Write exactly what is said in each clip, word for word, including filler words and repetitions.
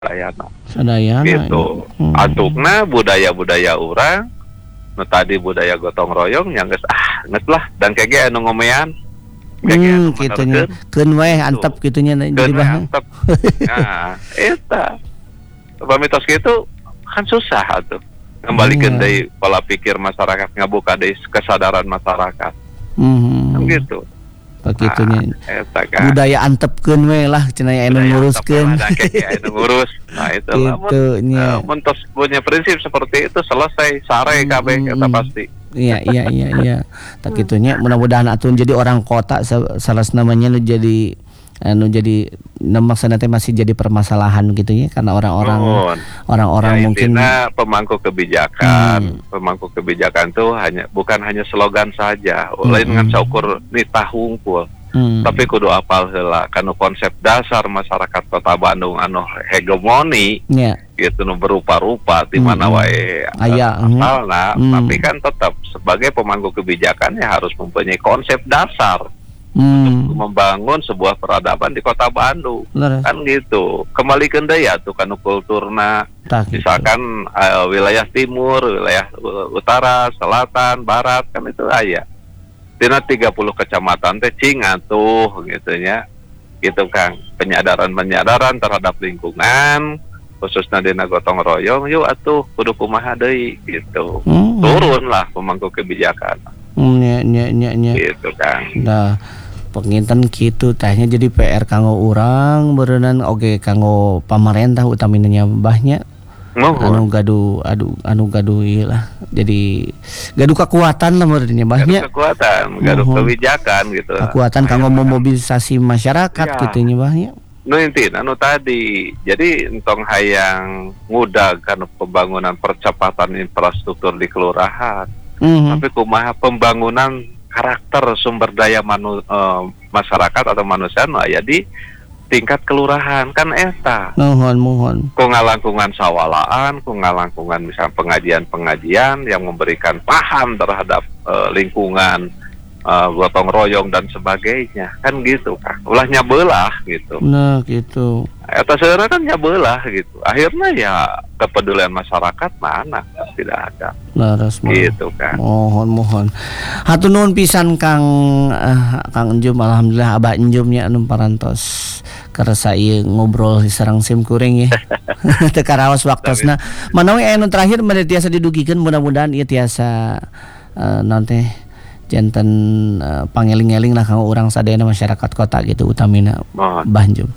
Sadayana. Sadayana Gitu. hmm. Antukna budaya-budaya urang nu tadi budaya gotong royong nya geus ah geus lah dan kege anu ngomean kege anu hmm, gitu nya keun we antep kitu nya jadi bahan antep. Nah, eta pamitos kitu kan susah atuh ngembalikeun hmm. deui pola pikir masyarakat, ngabuka deui kesadaran masyarakat. Hmm. Kan gitu. Pakitunya nah, kan. budaya antepkeun we lah cenah aya anu nguruskeun. Anu ngurus. Nah itu lah. Gitu nya. Mun tos punya prinsip seperti itu selesai sare kabeh eta pasti. Iya iya iya iya. Tak kitunya mudah-mudahan atuh jadi orang kota salas namanya nu jadi anu jadi maksudna teh masih jadi permasalahan gitu ya karena orang-orang oh. orang-orang ya, mungkin pemangku kebijakan, hmm. pemangku kebijakan tuh hanya bukan hanya slogan saja, hmm. lain dengan saukur nitah hungkul. Hmm. Tapi kudu apal heula kana konsep dasar masyarakat Kota Bandung anu hegemoni yeah. gitu nu berupa-rupa di mana hmm. wae aya asalna, hmm. tapi kan tetap sebagai pemangku kebijakan ya harus mempunyai konsep dasar. Hmm. Untuk membangun sebuah peradaban di Kota Bandung. Laras. Kan gitu. Kembalikan deui atuh kana kulturna. Misalkan uh, wilayah timur, wilayah utara, selatan, barat kan itu aya. Dina tiga puluh kecamatan teh cing atuh gitu nya. Gitu Kang. Penyadaran-penyadaran terhadap lingkungan khususnya dina gotong royong yuk atuh kudu kumaha deui gitu. Hmm. Turun lah pemangku kebijakan. Hmm, nya nya nya nya. Gitu Kang. Nah, penginten kitu tehnya jadi P R kanggo urang beureunan oge kanggo pamarentah utamina bahnya. Oh, anu gaduh adu anu gaduh ieu lah. Jadi gaduh kekuatan lah beureunya bahnya. Gaduh kekuatan, gaduh oh, kebijakan gitu. Kekuatan kanggo memobilisasi masyarakat ya. Kitu nya bahnya. Nu intina anu tadi. Jadi entong hayang ngudag kana pembangunan percepatan infrastruktur di kelurahan. Mm-hmm. Tapi kumaha pembangunan karakter sumber daya manu, uh, masyarakat atau manusia nu aya di tingkat kelurahan kan eta. Mohon mohon. Ku ngalangkungan sawalaan, ku ngalangkungan misal pengajian-pengajian yang memberikan paham terhadap uh, lingkungan, uh, gotong royong dan sebagainya. Kan gitu Kang. Ulah nyabelah gitu. Nah, gitu. Eta sebenarnya kan nyabelah gitu. Akhirnya ya kepedulian masyarakat mana tidak ada. Laras gitu kan. Mohon mohon. Hatur nuhun pisan Kang uh, Kang Enjum, alhamdulillah Abah Enjum nya anu parantos karasa ieu ngobrol sareng sim kuring ya. Teu karaos waktosna. Manawi anu terakhir meureun tiasa didugikeun mudah-mudahan ieu tiasa uh, naon teh janten uh, pangeling-eling lah kanggo urang sadayana masyarakat kota gitu utamina Mbah Enjum.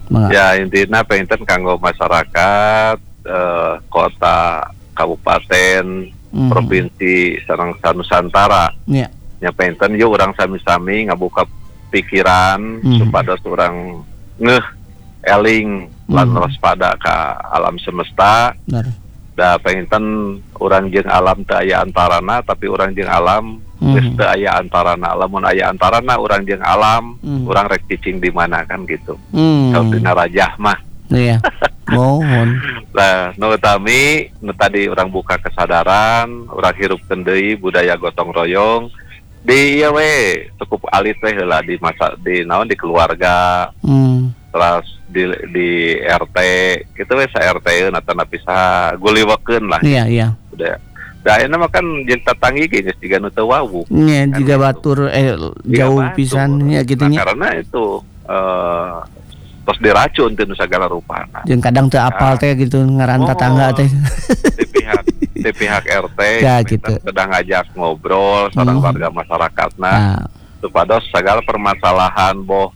Ya intinya penginten kanggo masyarakat eh, kota, kabupaten, mm-hmm. provinsi sareng Nusantara. Yeah. Ya penginten yuk urang sami-sami ngabuka pikiran mm-hmm. supados urang ngeuh eling mm-hmm. lan waspada ka alam semesta. Benar. Da penginten urang jeung alam teu aya antarana tapi urang jeung alam geus teu aya antarana. Lamun aya antarana urang jeung alam, mm. urang rek cicing di mana kan gitu. Mm. Kalau dina rajah mah. Iya. Mohon. Nah, nu utami nu tadi urang buka kesadaran, urang hirupkeun deui budaya gotong royong di ieu we cukup alit we heula di masa di naon di keluarga. Mm. Terus di di R T gitu we sa R T-eun atau napisa guliwekeun lah. Iya, iya. Udah. Da ayeuna mah kan jeung tatanggi ge geus jiga nu teu wawu. Nya jiga kan batur eh jauh pisan nya kitu nya. Nah, karena itu eh tos diracun teu sagala rupana. Jeung kadang teu apal teh gitu ngaran tatangga teh. Di pihak di pihak R T ya, gitu. Sedang ngajak ngobrol sareng oh. warga masyarakatna. Nah. Supados sagala permasalahan boh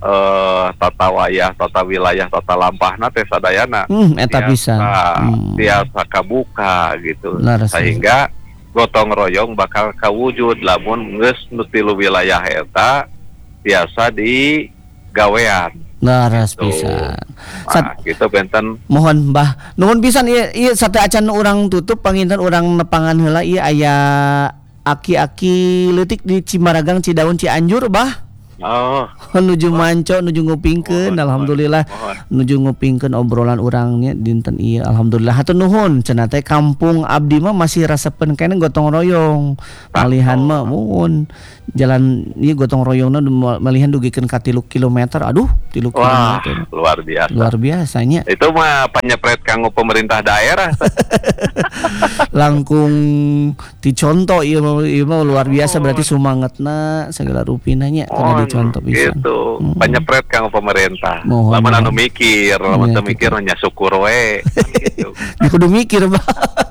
eh tata wayah, tata wilayah, tata lampahna teh sadayana. Hmm, eta bisa. Hmm. Tiasa kabuka gitu. Laras, sehingga gotong royong bakal kawujud lamun geus nu tilu wilayah eta tiasa di gawean. Laras gitu. Bisa. Nah, gitu benten. Mohon Mbah, nuhun pisan ieu ieu sate acan urang tutup panginten urang nepangan heula ieu aya aki-aki leutik di Cimaragang Cidaun Cianjur, Bah. Oh. Nuju manco, nuju ngupingkeun, alhamdulillah. Mohon. Nuju ngupingkeun obrolan urangnya dinten ieu, alhamdulillah. Hatur nuhun, cenah teh kampung abdi mah masih resepen kene gotong royong. Malihan mah muun jalan ieu gotong royongna malihan dugikeun ka tilu kilometer. Aduh, tilu Wah, kilometer. luar biasa. Luar biasanya. Itu mah panyepret kanggo pemerintah daerah. Langkung dicontoh ieu mah ieu mah luar biasa, berarti sumangetna segala rupina nya kana dicontoh pisan. Gitu. Hmm. Panyepret kanggo pemerintah. Mohon, Lamun mohon. anu mikir, lamun Ya, teu mikir nya syukur we. Gitu. Ya, kudu mikir, Bah.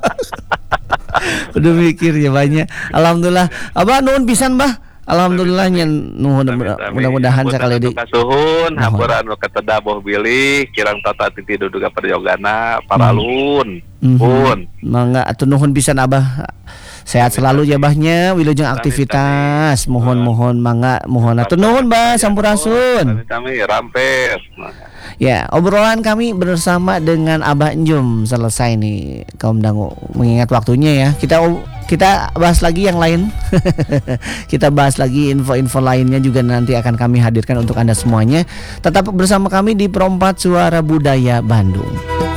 Kudu mikir ya banyak. Alhamdulillah. Abah nuhun pisan, Bah. Alhamdulillah nya nuhun mudah-mudahan sakali di kasuhun hampura anu kateda boh bilih kirang tata titi duduga perjogana paralun. Pun. Mangga atuh nuhun pisan Abah. Sehat selalu ya Bahnya, wilujeng aktivitas. Mohon-mohon mangga mohon atuh nuhun Bah sampurasun. Kami rampes. Ya, obrolan kami bersama dengan Abah Enjum selesai nih kaum dangu. Mengingat waktunya ya, kita kita bahas lagi yang lain. Kita bahas lagi info-info lainnya juga nanti akan kami hadirkan untuk Anda semuanya. Tetap bersama kami di Perempat Suara Budaya Bandung.